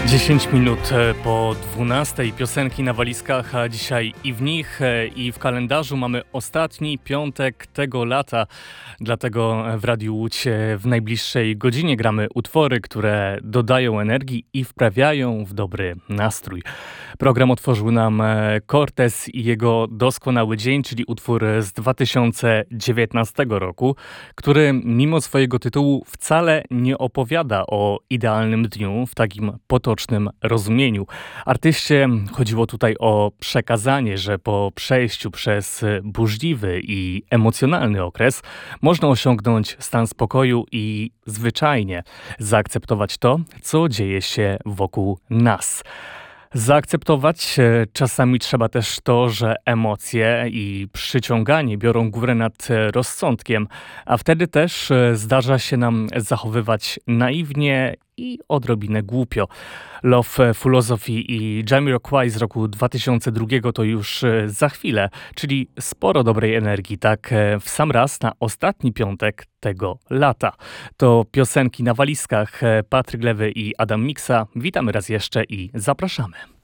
10 minut po 12 piosenki na walizkach, a dzisiaj i w nich, i w kalendarzu mamy ostatni piątek tego lata. Dlatego w Radiu Łódź w najbliższej godzinie gramy utwory, które dodają energii i wprawiają w dobry nastrój. Program otworzył nam Cortez i jego Doskonały Dzień, czyli utwór z 2019 roku, który mimo swojego tytułu wcale nie opowiada o idealnym dniu w takim potocznym rozumieniu. Artyście chodziło tutaj o przekazanie, że po przejściu przez burzliwy i emocjonalny okres można osiągnąć stan spokoju i zwyczajnie zaakceptować to, co dzieje się wokół nas. Zaakceptować czasami trzeba też to, że emocje i przyciąganie biorą górę nad rozsądkiem, a wtedy też zdarza się nam zachowywać naiwnie i odrobinę głupio. Love Philosophy i Jamiroquai z roku 2002 to już za chwilę, czyli sporo dobrej energii, tak w sam raz na ostatni piątek tego lata. To piosenki na walizkach, Patryk Lewy i Adam Miksa. Witamy raz jeszcze i zapraszamy.